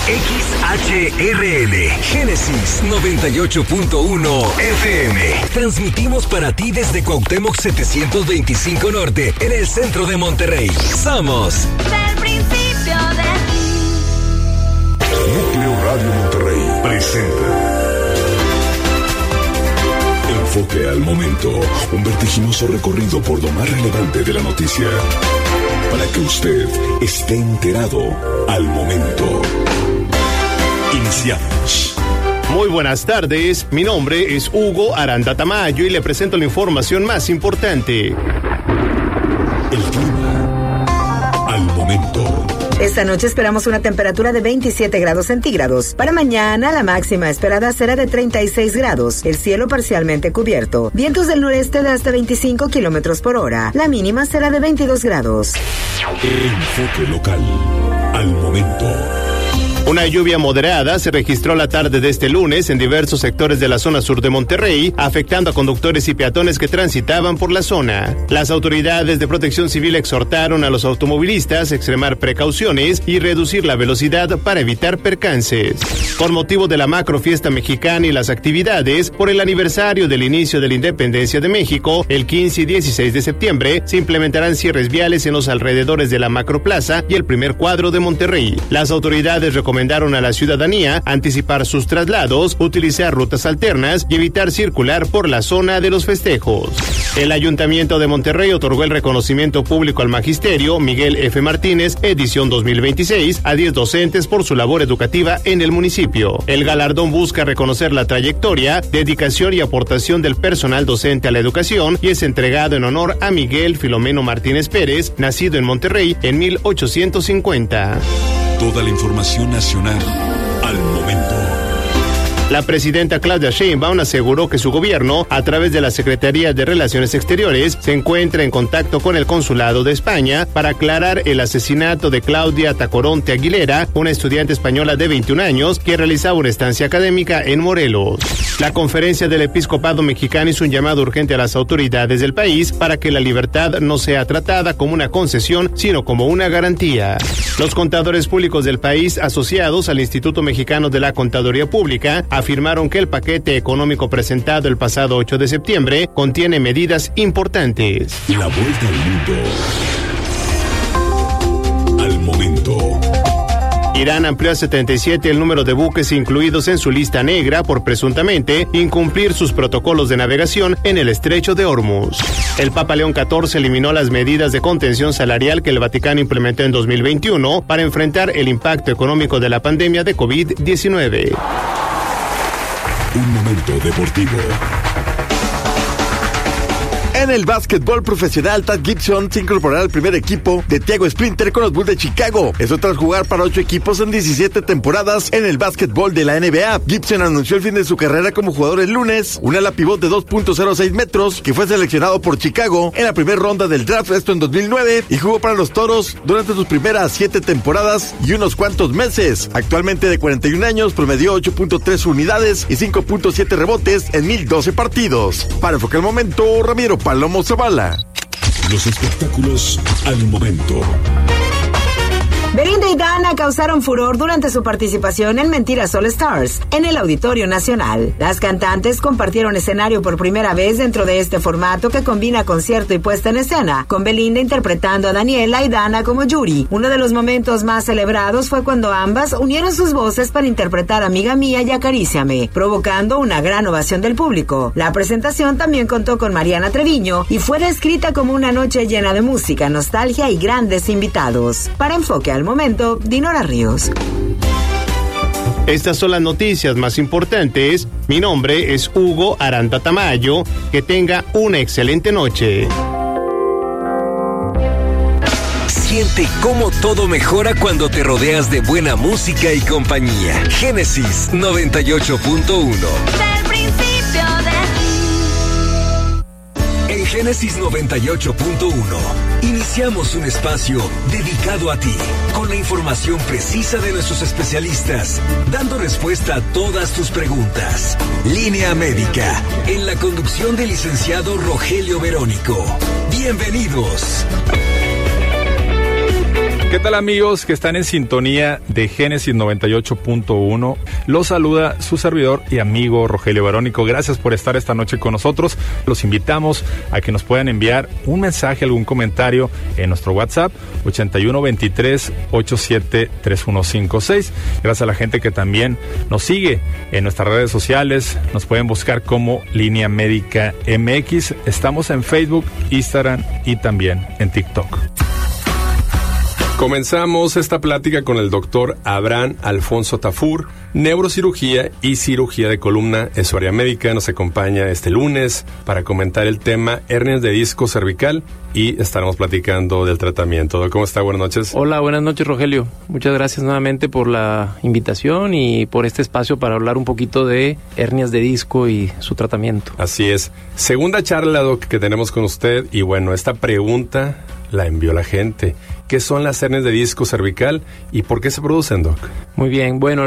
XHRL, Génesis 98.1 FM. Transmitimos para ti desde Cuauhtémoc 725 Norte, en el centro de Monterrey. Somos del principio de ti. Núcleo Radio Monterrey presenta Enfoque al Momento, un vertiginoso recorrido por lo más relevante de la noticia, para que usted esté enterado al momento. Iniciamos. Muy buenas tardes, mi nombre es Hugo Aranda Tamayo y le presento la información más importante. El clima al momento. Esta noche esperamos una temperatura de 27 grados centígrados. Para mañana, la máxima esperada será de 36 grados. El cielo parcialmente cubierto. Vientos del noreste de hasta 25 kilómetros por hora. La mínima será de 22 grados. Enfoque local al momento. Una lluvia moderada se registró la tarde de este lunes en diversos sectores de la zona sur de Monterrey, afectando a conductores y peatones que transitaban por la zona. Las autoridades de Protección Civil exhortaron a los automovilistas a extremar precauciones y reducir la velocidad para evitar percances. Con motivo de la macro fiesta mexicana y las actividades por el aniversario del inicio de la independencia de México, el 15 y 16 de septiembre, se implementarán cierres viales en los alrededores de la macroplaza y el primer cuadro de Monterrey. Las autoridades recomendaron a la ciudadanía anticipar sus traslados, utilizar rutas alternas y evitar circular por la zona de los festejos. El Ayuntamiento de Monterrey otorgó el reconocimiento público al Magisterio Miguel F. Martínez, edición 2026, a 10 docentes por su labor educativa en el municipio. El galardón busca reconocer la trayectoria, dedicación y aportación del personal docente a la educación y es entregado en honor a Miguel Filomeno Martínez Pérez, nacido en Monterrey en 1850. Toda la información nacional al momento. La presidenta Claudia Sheinbaum aseguró que su gobierno, a través de la Secretaría de Relaciones Exteriores, se encuentra en contacto con el Consulado de España para aclarar el asesinato de Claudia Tacoronte Aguilera, una estudiante española de 21 años que realizaba una estancia académica en Morelos. La Conferencia del Episcopado Mexicano hizo un llamado urgente a las autoridades del país para que la libertad no sea tratada como una concesión, sino como una garantía. Los contadores públicos del país, asociados al Instituto Mexicano de la Contaduría Pública, afirmaron que el paquete económico presentado el pasado 8 de septiembre contiene medidas importantes. La vuelta al mundo al momento. Irán amplió a 77 el número de buques incluidos en su lista negra por presuntamente incumplir sus protocolos de navegación en el estrecho de Hormuz. El Papa León XIV eliminó las medidas de contención salarial que el Vaticano implementó en 2021 para enfrentar el impacto económico de la pandemia de COVID-19. Un momento deportivo. En el básquetbol profesional, Tad Gibson se incorporará al primer equipo de Thiago Splinter con los Bulls de Chicago. Eso tras jugar para 8 equipos en 17 temporadas en el básquetbol de la NBA. Gibson anunció el fin de su carrera como jugador el lunes, un ala pivot de 2.06 metros que fue seleccionado por Chicago en la primera ronda del draft, esto en 2009, y jugó para los Toros durante sus primeras 7 temporadas y unos cuantos meses. Actualmente de 41 años, promedió 8.3 unidades y 5.7 rebotes en 1012 partidos. Para Enfoque al Momento, Ramiro Palomo Zavala. Los espectáculos al momento. Belinda y Dana causaron furor durante su participación en Mentiras All Stars en el Auditorio Nacional. Las cantantes compartieron escenario por primera vez dentro de este formato que combina concierto y puesta en escena, con Belinda interpretando a Daniela y Dana como Yuri. Uno de los momentos más celebrados fue cuando ambas unieron sus voces para interpretar Amiga Mía y Acaríciame, provocando una gran ovación del público. La presentación también contó con Mariana Treviño y fue descrita como una noche llena de música, nostalgia y grandes invitados. Para Enfoque al Momento, Dinora Ríos. Estas son las noticias más importantes. Mi nombre es Hugo Aranda Tamayo. Que tenga una excelente noche. Siente cómo todo mejora cuando te rodeas de buena música y compañía. Génesis 98.1. Del principio de ti. En Génesis 98.1 iniciamos un espacio dedicado a ti, con la información precisa de nuestros especialistas, dando respuesta a todas tus preguntas. Línea Médica, en la conducción del licenciado Rogelio Verónico. Bienvenidos. ¿Qué tal, amigos que están en sintonía de Génesis 98.1? Los saluda su servidor y amigo Rogelio Verónico. Gracias por estar esta noche con nosotros. Los invitamos a que nos puedan enviar un mensaje, algún comentario en nuestro WhatsApp 8123-873156. Gracias a la gente que también nos sigue en nuestras redes sociales. Nos pueden buscar como Línea Médica MX. Estamos en Facebook, Instagram y también en TikTok. Comenzamos esta plática con el doctor Abraham Alfonso Tafur, neurocirugía y cirugía de columna en su área médica. Nos acompaña este lunes para comentar el tema hernias de disco cervical y estaremos platicando del tratamiento. ¿Cómo está? Buenas noches. Hola, buenas noches, Rogelio. Muchas gracias nuevamente por la invitación y por este espacio para hablar un poquito de hernias de disco y su tratamiento. Así es. Segunda charla, Doc, que tenemos con usted. Y bueno, esta pregunta la envió la gente. ¿Qué son las hernias de disco cervical y por qué se producen, Doc? Muy bien, bueno,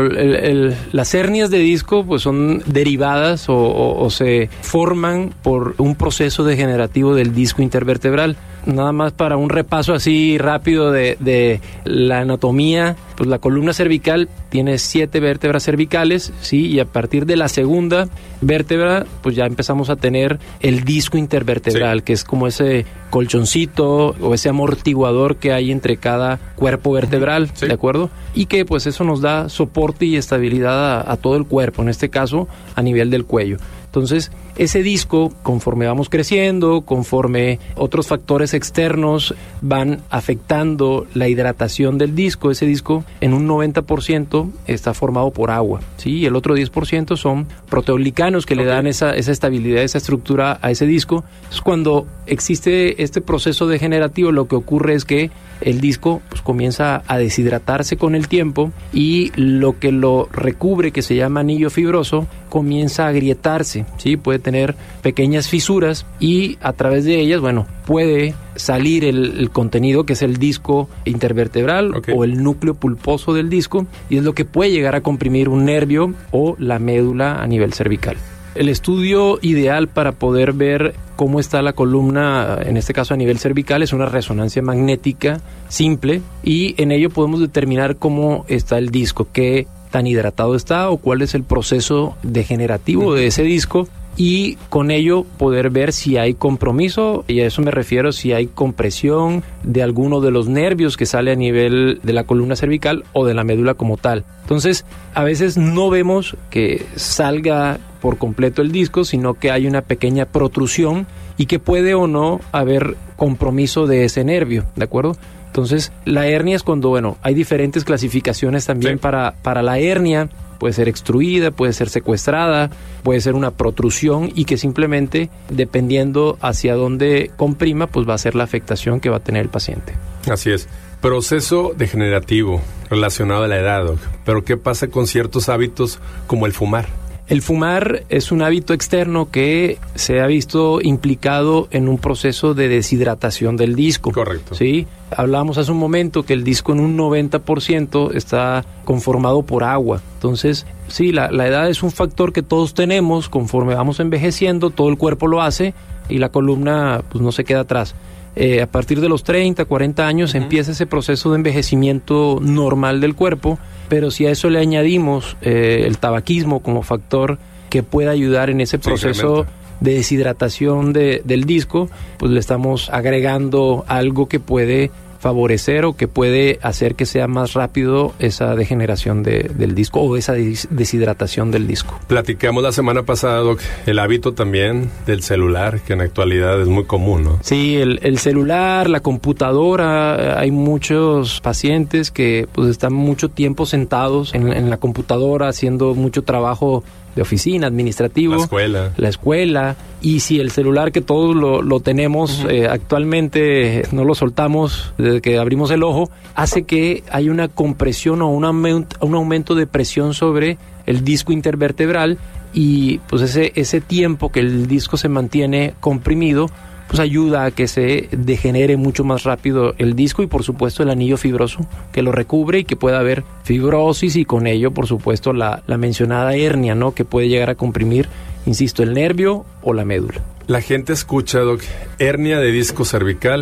las hernias de disco pues son derivadas o se forman por un proceso degenerativo del disco intervertebral. Nada más para un repaso así rápido de la anatomía, pues la columna cervical tiene 7 vértebras cervicales, ¿sí? Y a partir de la segunda vértebra, pues ya empezamos a tener el disco intervertebral, sí, que es como ese colchoncito o ese amortiguador que hay entre cada cuerpo vertebral, sí, ¿de acuerdo? Y que pues eso nos da soporte y estabilidad a todo el cuerpo, en este caso a nivel del cuello. Entonces, ese disco, conforme vamos creciendo, conforme otros factores externos van afectando la hidratación del disco, ese disco en un 90% está formado por agua, ¿sí? Y el otro 10% son proteoglicanos que le dan esa estabilidad, esa estructura a ese disco. Entonces, cuando existe este proceso degenerativo, lo que ocurre es que el disco pues comienza a deshidratarse con el tiempo y lo que lo recubre, que se llama anillo fibroso, comienza a agrietarse, ¿sí? Puede tener pequeñas fisuras y a través de ellas, bueno, puede salir el contenido que es el disco intervertebral, o el núcleo pulposo del disco, y es lo que puede llegar a comprimir un nervio o la médula a nivel cervical. El estudio ideal para poder ver cómo está la columna, en este caso a nivel cervical, es una resonancia magnética simple, y en ello podemos determinar cómo está el disco, qué tan hidratado está o cuál es el proceso degenerativo de ese disco, y con ello poder ver si hay compromiso, y a eso me refiero, si hay compresión de alguno de los nervios que sale a nivel de la columna cervical o de la médula como tal. Entonces, a veces no vemos que salga por completo el disco, sino que hay una pequeña protrusión y que puede o no haber compromiso de ese nervio, ¿de acuerdo? Entonces, la hernia es cuando, bueno, hay diferentes clasificaciones también, sí, para la hernia. Puede ser extruida, puede ser secuestrada, puede ser una protrusión, y que simplemente, dependiendo hacia dónde comprima, pues va a ser la afectación que va a tener el paciente. Así es. Proceso degenerativo relacionado a la edad, Doc. Pero ¿qué pasa con ciertos hábitos como el fumar? El fumar es un hábito externo que se ha visto implicado en un proceso de deshidratación del disco. Correcto. ¿Sí? Hablábamos hace un momento que el disco en un 90% está conformado por agua. Entonces, sí, la edad es un factor que todos tenemos. Conforme vamos envejeciendo, todo el cuerpo lo hace y la columna pues no se queda atrás. A partir de los 30, 40 años empieza ese proceso de envejecimiento normal del cuerpo, pero si a eso le añadimos el tabaquismo como factor que puede ayudar en ese proceso de deshidratación del disco, pues le estamos agregando algo que puede favorecer o que puede hacer que sea más rápido esa degeneración del disco o esa deshidratación del disco. Platicamos la semana pasada, Doc, el hábito también del celular, que en la actualidad es muy común, ¿no? Sí, el celular, la computadora. Hay muchos pacientes que pues están mucho tiempo sentados en la computadora haciendo mucho trabajo de oficina, administrativo, la escuela, y si el celular, que todos lo tenemos actualmente, no lo soltamos desde que abrimos el ojo, hace que haya una compresión o un aumento de presión sobre el disco intervertebral, y pues ese tiempo que el disco se mantiene comprimido pues ayuda a que se degenere mucho más rápido el disco y por supuesto el anillo fibroso que lo recubre y que pueda haber fibrosis y con ello por supuesto la mencionada hernia, ¿no? Que puede llegar a comprimir, insisto, el nervio o la médula. La gente escucha, Doc, hernia de disco cervical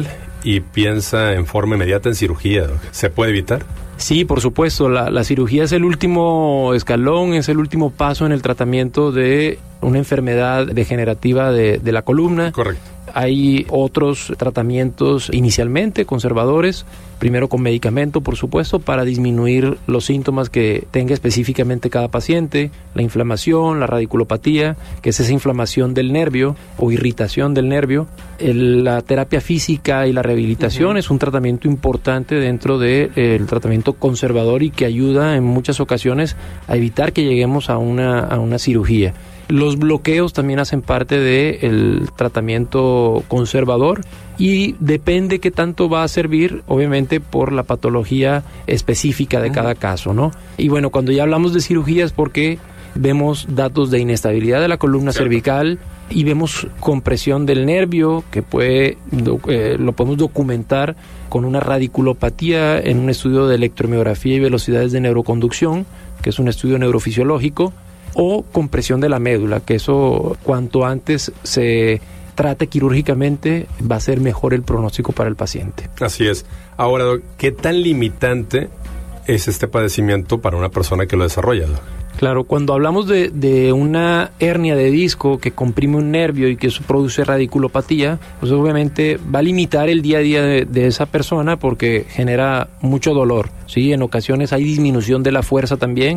y piensa en forma inmediata en cirugía, ¿se puede evitar? Sí, por supuesto. La cirugía es el último escalón, es el último paso en el tratamiento de una enfermedad degenerativa de la columna. Correcto. Hay otros tratamientos inicialmente conservadores, primero con medicamento, por supuesto, para disminuir los síntomas que tenga específicamente cada paciente, la inflamación, la radiculopatía, que es esa inflamación del nervio o irritación del nervio. La terapia física y la rehabilitación es un tratamiento importante dentro del tratamiento conservador y que ayuda en muchas ocasiones a evitar que lleguemos a una cirugía. Los bloqueos también hacen parte del tratamiento conservador y depende qué tanto va a servir, obviamente, por la patología específica de cada caso, ¿no? Y bueno, cuando ya hablamos de cirugías, porque vemos datos de inestabilidad de la columna cervical y vemos compresión del nervio, que lo podemos documentar con una radiculopatía en un estudio de electromiografía y velocidades de neuroconducción, que es un estudio neurofisiológico, o compresión de la médula, que eso cuanto antes se trate quirúrgicamente va a ser mejor el pronóstico para el paciente. Así es. Ahora, Doc, ¿qué tan limitante es este padecimiento para una persona que lo desarrolla, Doc? Claro, cuando hablamos de una hernia de disco que comprime un nervio y que eso produce radiculopatía, pues obviamente va a limitar el día a día de esa persona porque genera mucho dolor, ¿sí? En ocasiones hay disminución de la fuerza también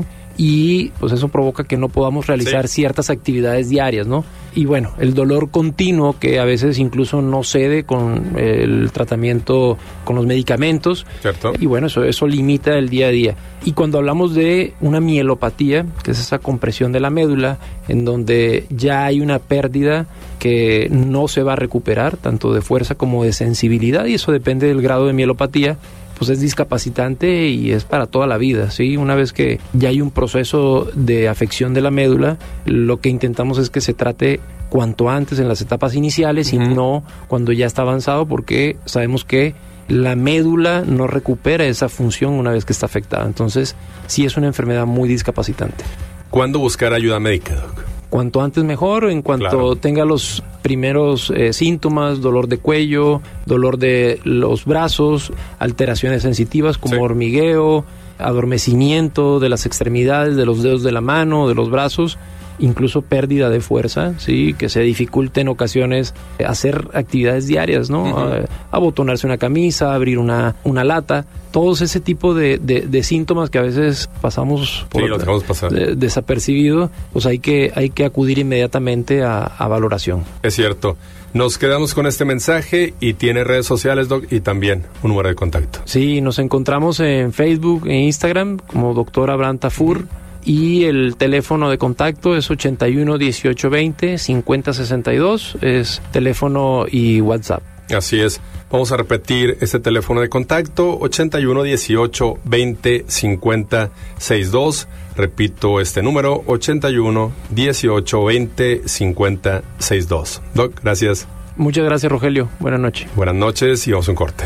y pues eso provoca que no podamos realizar ciertas actividades diarias, ¿no? Y bueno, el dolor continuo que a veces incluso no cede con el tratamiento con los medicamentos. ¿Cierto? Y bueno, eso limita el día a día. Y cuando hablamos de una mielopatía, que es esa compresión de la médula, en donde ya hay una pérdida que no se va a recuperar, tanto de fuerza como de sensibilidad, y eso depende del grado de mielopatía, pues es discapacitante y es para toda la vida, ¿sí? Una vez que ya hay un proceso de afección de la médula, lo que intentamos es que se trate cuanto antes en las etapas iniciales y no cuando ya está avanzado, porque sabemos que la médula no recupera esa función una vez que está afectada. Entonces, sí es una enfermedad muy discapacitante. ¿Cuándo buscar ayuda médica, Doc? Cuanto antes mejor, en cuanto tenga los primeros síntomas, dolor de cuello, dolor de los brazos, alteraciones sensitivas como hormigueo, adormecimiento de las extremidades, de los dedos de la mano, de los brazos, incluso pérdida de fuerza, sí, que se dificulte en ocasiones hacer actividades diarias, ¿no? Abotonarse una camisa, abrir una lata, todos ese tipo de síntomas que a veces pasamos por desapercibido, pues hay que acudir inmediatamente a valoración. Es cierto. Nos quedamos con este mensaje y tiene redes sociales, Doc, y también un número de contacto. Sí, nos encontramos en Facebook e Instagram como Dr. Abraham Tafur. Y el teléfono de contacto es 81 18 20 50 62, es teléfono y WhatsApp. Así es. Vamos a repetir este teléfono de contacto, 81 18 20 50 62. Repito este número, 81 18 20 50 62. Doc, gracias. Muchas gracias, Rogelio. Buenas noches. Buenas noches y vamos a un corte.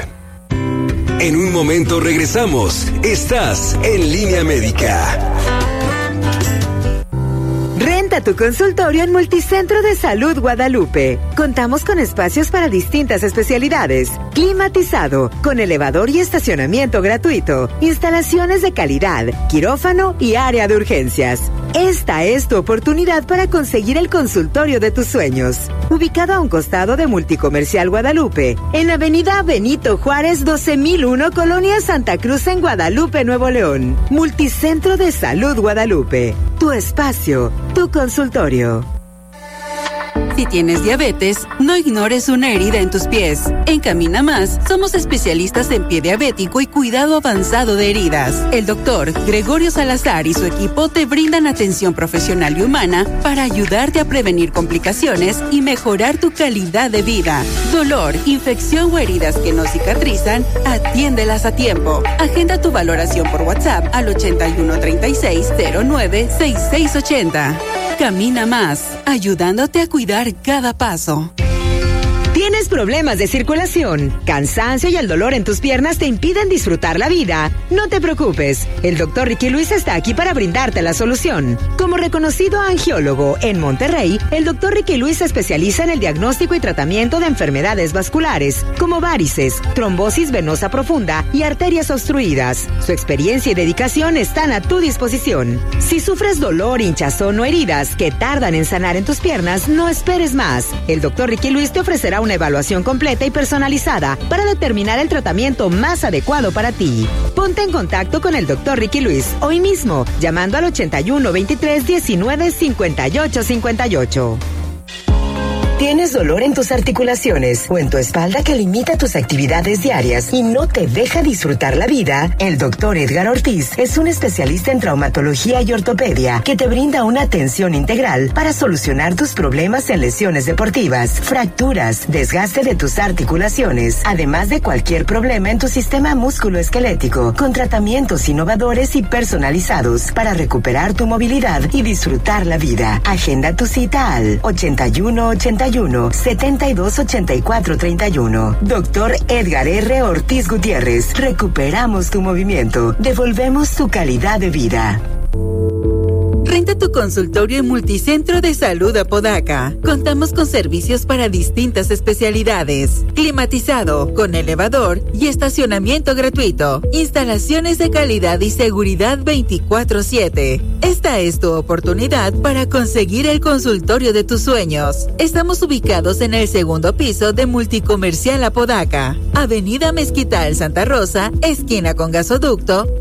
En un momento regresamos. Estás en Línea Médica. Renta tu consultorio en Multicentro de Salud Guadalupe. Contamos con espacios para distintas especialidades, climatizado, con elevador y estacionamiento gratuito, instalaciones de calidad, quirófano y área de urgencias. Esta es tu oportunidad para conseguir el consultorio de tus sueños. Ubicado a un costado de Multicomercial Guadalupe, en la avenida Benito Juárez 12001, Colonia Santa Cruz, en Guadalupe, Nuevo León. Multicentro de Salud Guadalupe. Tu espacio, tu consultorio. Si tienes diabetes, no ignores una herida en tus pies. En Camina Más, somos especialistas en pie diabético y cuidado avanzado de heridas. El doctor Gregorio Salazar y su equipo te brindan atención profesional y humana para ayudarte a prevenir complicaciones y mejorar tu calidad de vida. Dolor, infección o heridas que no cicatrizan, atiéndelas a tiempo. Agenda tu valoración por WhatsApp al 81 36 09 6680. Camina Más, ayudándote a cuidar cada paso. ¿Tienes problemas de circulación, cansancio y el dolor en tus piernas te impiden disfrutar la vida? No te preocupes, el Dr. Ricky Luis está aquí para brindarte la solución. Como reconocido angiólogo en Monterrey, el Dr. Ricky Luis se especializa en el diagnóstico y tratamiento de enfermedades vasculares, como varices, trombosis venosa profunda y arterias obstruidas. Su experiencia y dedicación están a tu disposición. Si sufres dolor, hinchazón o heridas que tardan en sanar en tus piernas, no esperes más. El Dr. Ricky Luis te ofrecerá una evaluación completa y personalizada para determinar el tratamiento más adecuado para ti. Ponte en contacto con el Dr. Ricky Luis hoy mismo, llamando al 81 23 19 58 58. ¿Tienes dolor en tus articulaciones o en tu espalda que limita tus actividades diarias y no te deja disfrutar la vida? El Dr. Edgar Ortiz es un especialista en traumatología y ortopedia que te brinda una atención integral para solucionar tus problemas en lesiones deportivas, fracturas, desgaste de tus articulaciones, además de cualquier problema en tu sistema musculoesquelético, con tratamientos innovadores y personalizados para recuperar tu movilidad y disfrutar la vida. Agenda tu cita al 81-72-84-31. Dr. Edgar R. Ortiz Gutiérrez. Recuperamos tu movimiento. Devolvemos tu calidad de vida. Renta tu consultorio en Multicentro de Salud Apodaca. Contamos con servicios para distintas especialidades. Climatizado, con elevador y estacionamiento gratuito. Instalaciones de calidad y seguridad 24/7. Esta es tu oportunidad para conseguir el consultorio de tus sueños. Estamos ubicados en el segundo piso de Multicomercial Apodaca. Avenida Mezquital Santa Rosa, esquina con Gasoducto,